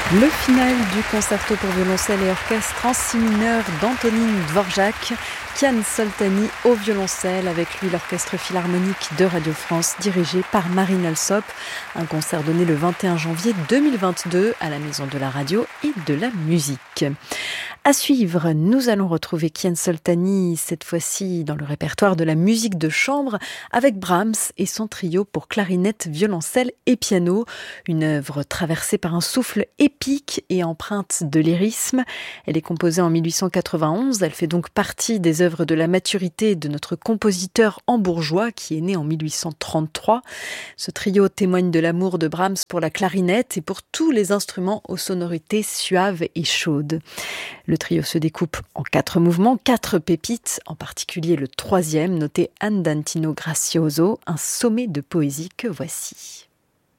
Le final du concerto pour violoncelle et orchestre en si mineur d'Antonín Dvořák, Kian Soltani au violoncelle, avec lui l'orchestre philharmonique de Radio France dirigé par Marine Alsop. Un concert donné le 21 janvier 2022 à la Maison de la Radio et de la Musique. À suivre, nous allons retrouver Kian Soltani, cette fois-ci dans le répertoire de la musique de chambre, avec Brahms et son trio pour clarinette, violoncelle et piano. Une œuvre traversée par un souffle épique et empreinte de lyrisme. Elle est composée en 1891, elle fait donc partie des œuvres de la maturité de notre compositeur hambourgeois qui est né en 1833. Ce trio témoigne de l'amour de Brahms pour la clarinette et pour tous les instruments aux sonorités suaves et chaudes. Le trio se découpe en 4 mouvements, 4 pépites, en particulier le 3e, noté Andantino Gracioso, un sommet de poésie que voici.